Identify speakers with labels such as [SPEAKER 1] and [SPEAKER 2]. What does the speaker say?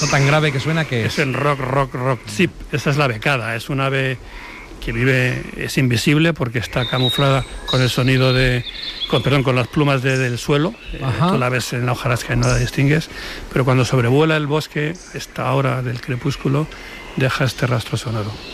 [SPEAKER 1] Eso tan grave que suena, que
[SPEAKER 2] es el rock chip. Esa es la becada, es un ave que vive, es invisible porque está camuflada con el sonido con las plumas del suelo. Tú la ves en la hojarasca y no la distingues, pero cuando sobrevuela el bosque, esta hora del crepúsculo, deja este rastro sonoro.